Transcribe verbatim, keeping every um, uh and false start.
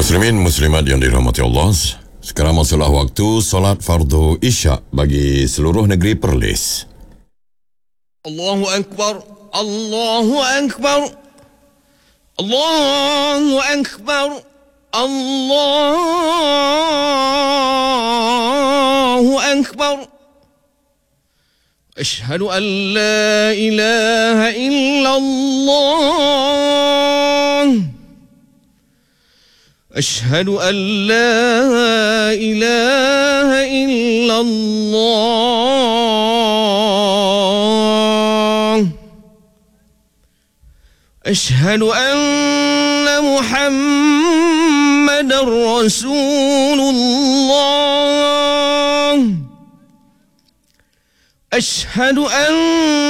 Muslimin muslimat yang dirahmati Allah, sekarang masalah waktu solat fardu isyak bagi seluruh negeri Perlis. Allahu Akbar, Allahu Akbar, Allahu Akbar, Allahu Akbar. Ashhadu an la ilaha illallah. أشهد أن لا إله إلا الله. أشهد أن محمد رسول الله. أشهد أن